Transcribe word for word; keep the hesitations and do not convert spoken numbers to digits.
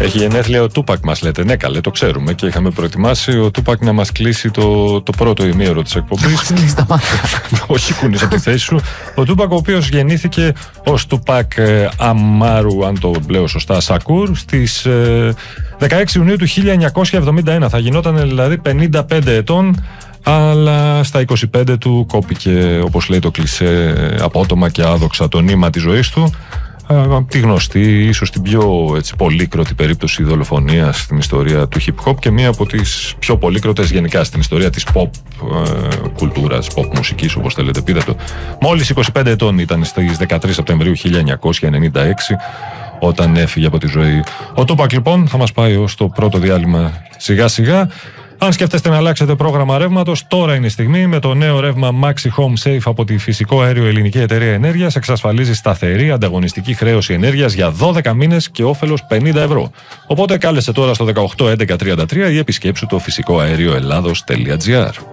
Έχει γενέθλια ο Τούπακ, μας λέτε. Ναι, καλέ, το ξέρουμε και είχαμε προετοιμάσει ο Τούπακ να μας κλείσει το, το πρώτο ημίωρο της εκπομπής. Μας κλείσει τα μάτια. Όχι, κουνείς από τη θέση σου. Ο Τούπακ, ο οποίος γεννήθηκε ως Τούπακ Αμάρου, αν το λέω σωστά, Σακούρ, στις ε, δεκαέξι Ιουνίου του χίλια εννιακόσια εβδομήντα ένα. Θα γινόταν δηλαδή πενήντα πέντε ετών, αλλά στα είκοσι πέντε του κόπηκε, όπως λέει το κλισέ, απότομα και άδοξα το νήμα της ζωής του. Τη γνωστή, ίσως την πιο έτσι, πολύκροτη περίπτωση δολοφονίας στην ιστορία του hip hop και μία από τις πιο πολύκροτες γενικά στην ιστορία της pop ε, κουλτούρας, pop μουσικής, όπως θέλετε πείτε το. Μόλις είκοσι πέντε ετών ήταν στις δεκατρείς Σεπτεμβρίου χίλια εννιακόσια ενενήντα έξι όταν έφυγε από τη ζωή. Ο Τούπακ λοιπόν θα μας πάει ως το πρώτο διάλειμμα σιγά σιγά. Αν σκέφτεστε να αλλάξετε πρόγραμμα ρεύματος, τώρα είναι η στιγμή. Με το νέο ρεύμα Maxi Home Safe από τη Φυσικό Αέριο Ελληνική Εταιρεία Ενέργειας εξασφαλίζει σταθερή ανταγωνιστική χρέωση ενέργειας για δώδεκα μήνες και όφελος πενήντα ευρώ. Οπότε κάλεσε τώρα στο δεκαοκτώ έντεκα τριάντα τρία ή επισκέψου το φυσικό αέριο ελλάδος τελεία τζι άρ.